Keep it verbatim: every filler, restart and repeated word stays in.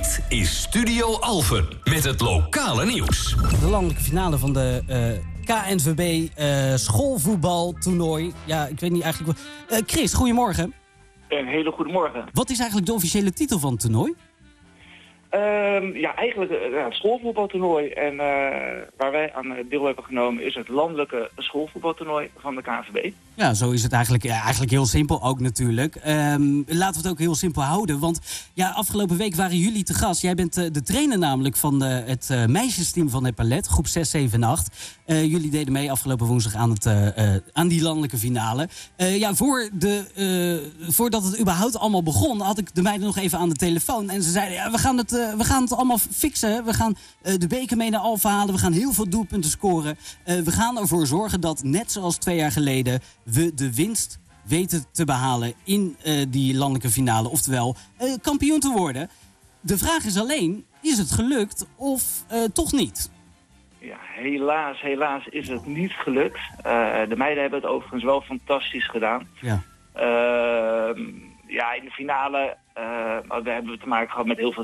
Dit is Studio Alphen met het lokale nieuws. De landelijke finale van de uh, K N V B uh, schoolvoetbaltoernooi. Ja, ik weet niet eigenlijk... Uh, Chris, goedemorgen. Een hele goede morgen. Wat is eigenlijk de officiële titel van het toernooi? Um, ja, eigenlijk uh, het schoolvoetbaltoernooi. En uh, waar wij aan deel hebben genomen is het landelijke schoolvoetbaltoernooi van de K N V B. Ja, zo is het eigenlijk, ja, eigenlijk heel simpel ook natuurlijk. Um, laten we het ook heel simpel houden. Want ja, afgelopen week waren jullie te gast. Jij bent uh, de trainer namelijk van uh, het uh, meisjesteam van Epaulet, groep zes, zeven en acht. Uh, jullie deden mee afgelopen woensdag aan, het, uh, uh, aan die landelijke finale. Uh, ja, voor de, uh, voordat het überhaupt allemaal begon, had ik de meiden nog even aan de telefoon. En ze zeiden, ja, we gaan het, uh, we gaan het allemaal fixen. We gaan uh, de beker mee naar Alphen halen. We gaan heel veel doelpunten scoren. Uh, we gaan ervoor zorgen dat, net zoals twee jaar geleden, we de winst weten te behalen in uh, die landelijke finale. Oftewel, uh, kampioen te worden. De vraag is alleen, is het gelukt of uh, toch niet? Ja, helaas, helaas is het niet gelukt. Uh, de meiden hebben het overigens wel fantastisch gedaan. Ja. Uh, ja, in de finale uh, we hebben we te maken gehad met heel veel